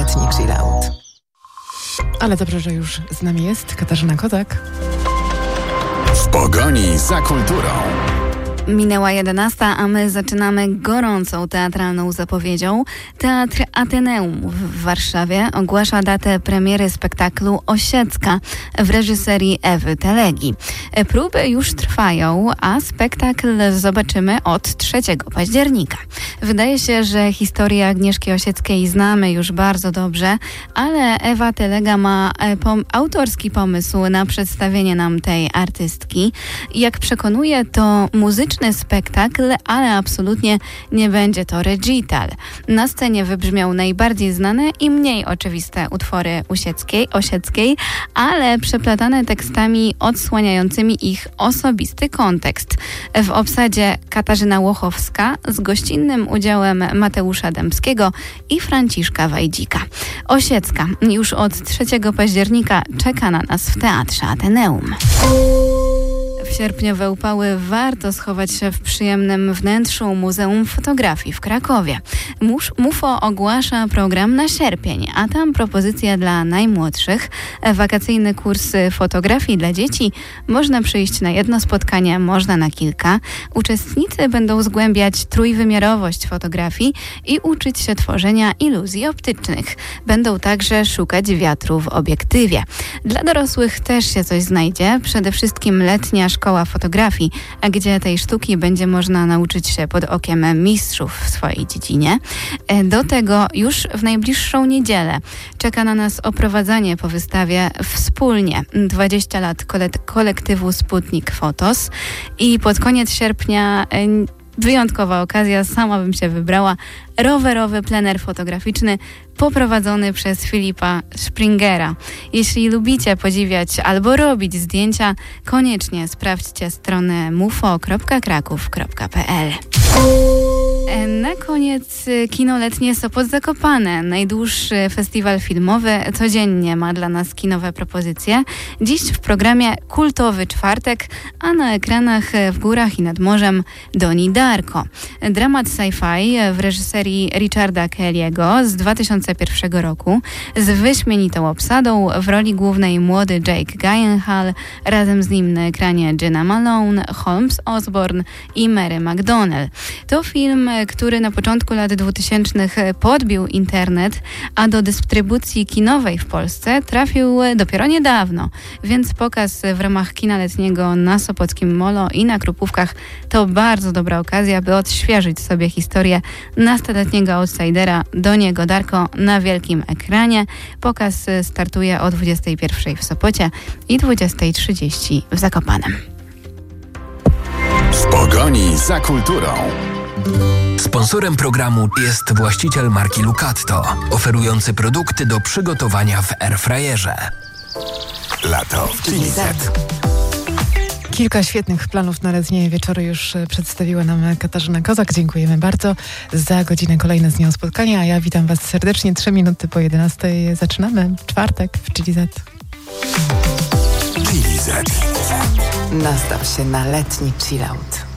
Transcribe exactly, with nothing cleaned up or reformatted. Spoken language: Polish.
letni chillout. Ale dobrze, że już z nami jest Katarzyna Kozak. W pogoni za kulturą. Minęła jedenasta, a my zaczynamy gorącą teatralną zapowiedzią. Teatr Ateneum w Warszawie ogłasza datę premiery spektaklu Osiecka w reżyserii Ewy Telegi. Próby już trwają, a spektakl zobaczymy od trzeciego października. Wydaje się, że historię Agnieszki Osieckiej znamy już bardzo dobrze, ale Ewa Telega ma pom- autorski pomysł na przedstawienie nam tej artystki. Jak przekonuje, to muzyczny spektakl, ale absolutnie nie będzie to recital. Na scenie wybrzmią najbardziej znane i mniej oczywiste utwory Osieckiej, Osieckiej, ale przeplatane tekstami odsłaniającymi ich osobisty kontekst. W obsadzie Katarzyna Łochowska z gościnnym udziałem Mateusza Dębskiego i Franciszka Wajdzika. Osiecka już od trzeciego października czeka na nas w Teatrze Ateneum. W sierpniowe upały warto schować się w przyjemnym wnętrzu Muzeum Fotografii w Krakowie. MUFO ogłasza program na sierpień, a tam propozycja dla najmłodszych. Wakacyjny kurs fotografii dla dzieci. Można przyjść na jedno spotkanie, można na kilka. Uczestnicy będą zgłębiać trójwymiarowość fotografii i uczyć się tworzenia iluzji optycznych. Będą także szukać wiatru w obiektywie. Dla dorosłych też się coś znajdzie. Przede wszystkim letnia szkoła fotografii, gdzie tej sztuki będzie można nauczyć się pod okiem mistrzów w swojej dziedzinie. Do tego już w najbliższą niedzielę czeka na nas oprowadzanie po wystawie Wspólnie. dwadzieścia lat kolektywu Sputnik Fotos i pod koniec sierpnia wyjątkowa okazja, sama bym się wybrała, rowerowy plener fotograficzny poprowadzony przez Filipa Springera. Jeśli lubicie podziwiać albo robić zdjęcia, koniecznie sprawdźcie stronę mufo kropka kraków kropka pe el. Na koniec kino letnie Sopot Zakopane. Najdłuższy festiwal filmowy codziennie ma dla nas kinowe propozycje. Dziś w programie Kultowy Czwartek, a na ekranach W górach i nad morzem Doni Darko. Dramat sci-fi w reżyserii Richarda Kelly'ego z dwa tysiące pierwszego roku z wyśmienitą obsadą. W roli głównej młody Jake Gyllenhaal, razem z nim na ekranie Jenna Malone, Holmes Osborne i Mary McDonnell. To film, który na początku lat dwutysięcznych podbił internet, a do dystrybucji kinowej w Polsce trafił dopiero niedawno. Więc pokaz w ramach kina letniego na Sopockim Molo i na Krupówkach to bardzo dobra okazja, by odświeżyć sobie historię nastoletniego outsidera Doniego Darko na wielkim ekranie. Pokaz startuje o dwudziestej pierwszej w Sopocie i dwudziestej trzydzieści w Zakopanem. W pogoni za kulturą. Sponsorem programu jest właściciel marki Lucatto, oferujący produkty do przygotowania w airfryerze. Lato w Chili Z. Kilka świetnych planów na letnie wieczory już przedstawiła nam Katarzyna Kozak. Dziękujemy bardzo. Za godzinę kolejne z nią spotkania, a ja witam Was serdecznie. Trzy minuty po jedenastej zaczynamy. Czwartek w Chili Z. Chili Z. Nastaw się na letni chillout.